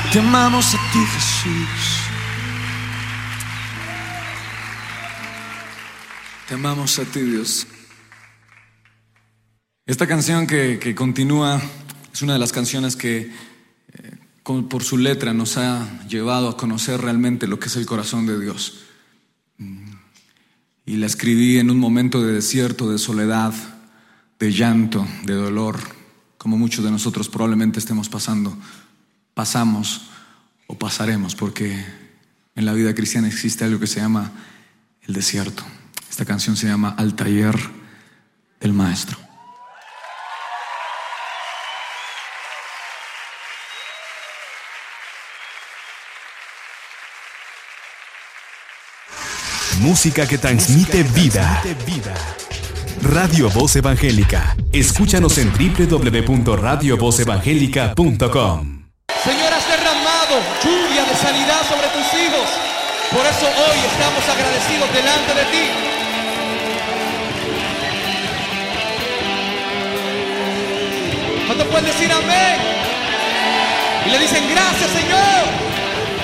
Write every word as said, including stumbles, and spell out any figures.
Te amamos a ti, Jesús. Te amamos a ti, Dios. Esta canción que, que continúa es una de las canciones que eh, con, por su letra nos ha llevado a conocer realmente lo que es el corazón de Dios. Y la escribí en un momento de desierto, de soledad, de llanto, de dolor, como muchos de nosotros probablemente estemos pasando, pasamos o pasaremos, porque en la vida cristiana existe algo que se llama el desierto. Esta canción se llama Al taller del maestro. Música que transmite vida. Radio Voz Evangélica. Escúchanos en doble u doble u doble u punto radio voz evangélica punto com. Señor, has derramado lluvia de sanidad sobre tus hijos. Por eso hoy estamos agradecidos delante de ti. ¿Cuántos pueden decir amén? Y le dicen gracias, Señor.